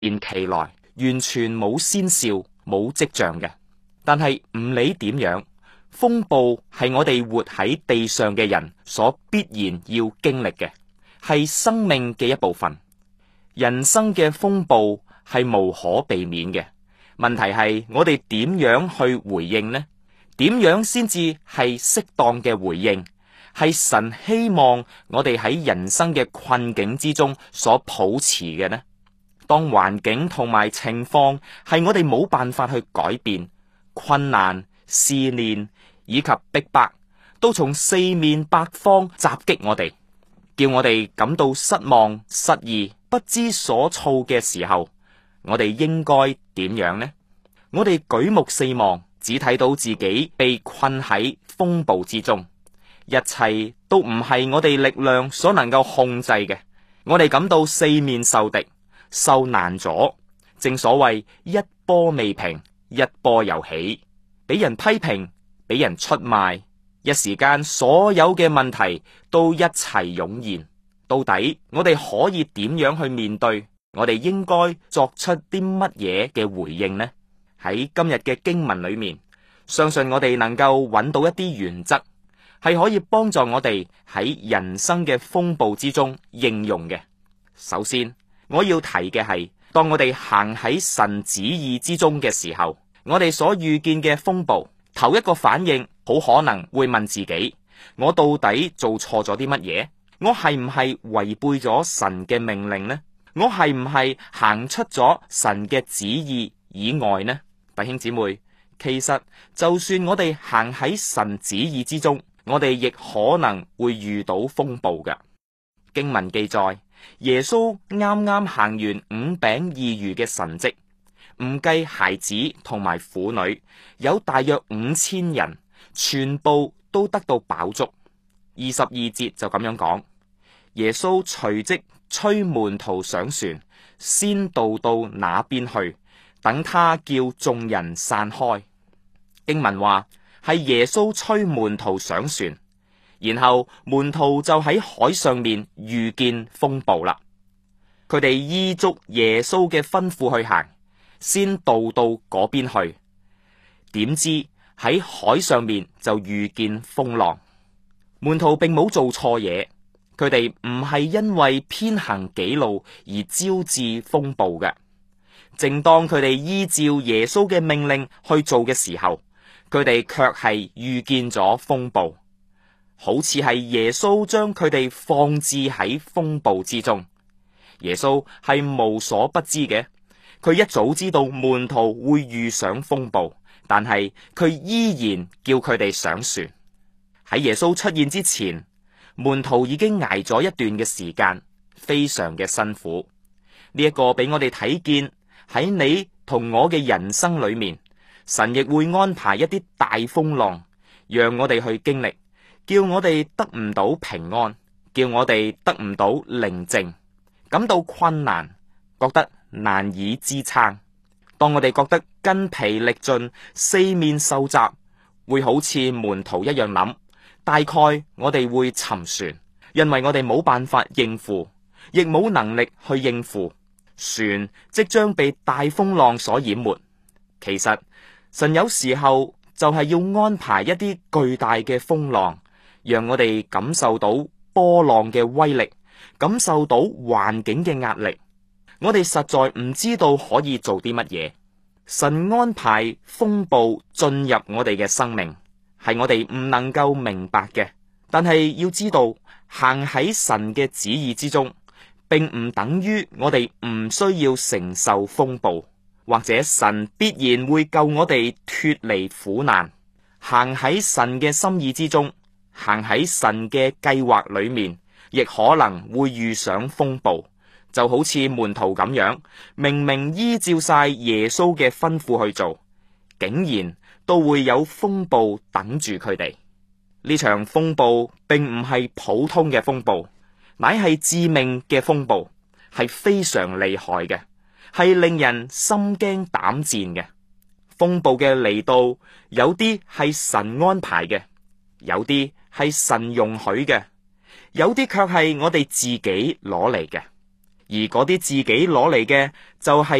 然其來，完全冇先兆、冇跡象嘅。但係唔理點樣，風暴係我哋活喺地上嘅人所必然要經歷嘅，係生命嘅一部分。人生嘅風暴係無可避免嘅，問題係我哋點樣去回應呢？點樣先至係適當嘅回應？係神希望我哋喺人生嘅困境之中所抱持嘅呢？當環境同埋情況係我哋冇辦法去改變，困難、試煉以及逼迫都從四面八方襲擊我哋，叫我哋感到失望、失意、不知所措嘅時候，我哋應該點樣呢？我哋舉目四望，只睇到自己被困喺風暴之中，一切都唔係我哋力量所能夠控制嘅。我哋感到四面受敵，受難咗。正所謂一波未平，一波又起，俾人批評，俾人出賣，一時間所有嘅問題都一齊湧現。到底我哋可以點樣去面對？我哋應該作出啲乜嘢嘅回應呢？喺今日嘅經文裏面，相信我哋能夠揾到一啲原則，係可以幫助我哋喺人生嘅風暴之中應用嘅。首先，我要提嘅係，當我哋行喺神旨意之中嘅時候，我哋所遇見嘅風暴，頭一個反應好可能會問自己：我到底做錯咗啲乜嘢？我係唔係違背咗神嘅命令呢？我係唔係行出咗神嘅旨意以外呢？弟兄姊妹，其實就算我哋行喺神旨意之中，我哋亦可能會遇到風暴嘅。經文記載，耶穌啱啱行完5餅2魚嘅神蹟，唔計孩子同埋婦女，有大約5000人，全部都得到飽足。22節就咁樣講，耶穌隨即催門徒上船，先渡到那邊去，等他叫眾人散開。經文話係耶穌催門徒上船，然後門徒就喺海上面遇見風暴啦。佢哋依足耶穌嘅吩咐去行，先渡到嗰邊去，點知喺海上面就遇見風浪。門徒並冇做錯嘢，佢哋唔係因為偏行己路而招致風暴嘅。正當佢哋依照耶穌嘅命令去做嘅時候，佢哋卻係遇見咗風暴，好似係耶穌將佢哋放置喺風暴之中。耶穌係無所不知嘅，佢一早知道門徒會遇上風暴，但係佢依然叫佢哋上船。喺耶穌出現之前，門徒已經挨咗一段嘅時間，非常嘅辛苦。呢一個俾我哋睇見喺你同我嘅人生裏面，神亦會安排一啲大風浪，讓我哋去經歷，叫我哋得唔到平安，叫我哋得唔到寧靜，感到困難，覺得難以支撐。當我哋覺得筋疲力盡，四面受襲，會好似門徒一樣諗，大概我哋會沉船，因為我哋冇辦法應付，亦冇能力去應付，船即將被大風浪所淹沒。其實神有時候就係要安排一啲巨大嘅風浪，讓我哋感受到波浪嘅威力，感受到環境嘅壓力。我哋實在唔知道可以做啲乜嘢。神安排風暴進入我哋嘅生命，係我哋唔能夠明白嘅。但係要知道，行喺神嘅旨意之中，並唔等於我哋唔需要承受風暴，或者神必然會救我哋脫離苦難。行喺神嘅心意之中，行喺神嘅計劃裏面，亦可能會遇上風暴。就好似門徒咁樣，明明依照晒耶穌嘅吩咐去做，竟然都會有風暴等住佢哋。呢場風暴並唔係普通嘅風暴，乃係致命嘅風暴，係非常厲害嘅，係令人心驚膽戰嘅。風暴嘅嚟到，有啲係神安排嘅，有啲係神容許嘅，有啲卻係我哋自己攞嚟嘅。 而嗰啲自己攞嚟嘅就係